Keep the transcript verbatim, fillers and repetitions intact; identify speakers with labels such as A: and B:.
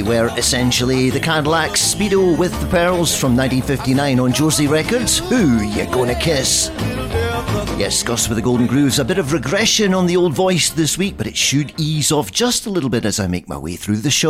A: They were essentially the Cadillac Speedo with the Pearls from nineteen fifty-nine on Josie Records. Who You Gonna Kiss? Yes, Gus with the Golden Grooves. A bit of regression on the old voice this week, but it should ease off just a little bit as I make my way through the show.